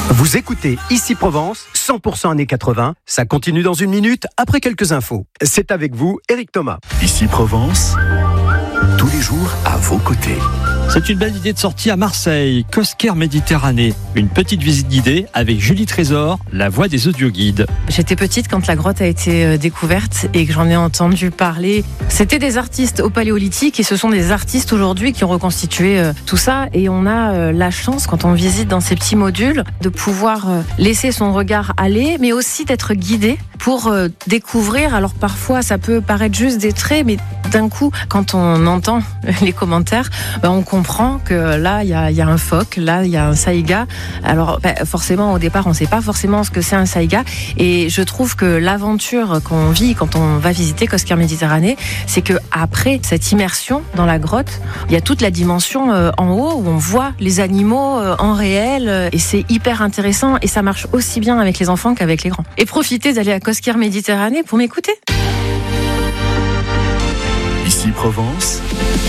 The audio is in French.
Vous écoutez Ici Provence, 100% années 80. Ça continue dans une minute après quelques infos. C'est avec vous, Éric Thomas. Ici Provence, tous les jours à vos côtés. C'est une belle idée de sortie à Marseille, Cosquer Méditerranée. Une petite visite guidée avec Julie Trésor, la voix des audioguides. J'étais petite quand la grotte a été découverte et que j'en ai entendu parler. C'était des artistes au Paléolithique et ce sont des artistes aujourd'hui qui ont reconstitué tout ça. Et on a la chance, quand on visite dans ces petits modules, de pouvoir laisser son regard aller, mais aussi d'être guidé pour découvrir. Alors parfois, ça peut paraître juste des traits, mais d'un coup, quand on entend les commentaires, on comprend que là, il y a un phoque, là, il y a un saïga. Alors forcément, au départ, on ne sait pas forcément ce que c'est un saïga. Et je trouve que l'aventure qu'on vit quand on va visiter Cosquer Méditerranée, c'est que après cette immersion dans la grotte, il y a toute la dimension en haut où on voit les animaux en réel. Et c'est hyper intéressant et ça marche aussi bien avec les enfants qu'avec les grands. Et profitez d'aller à Cosquer Méditerranée pour m'écouter. Ici Provence.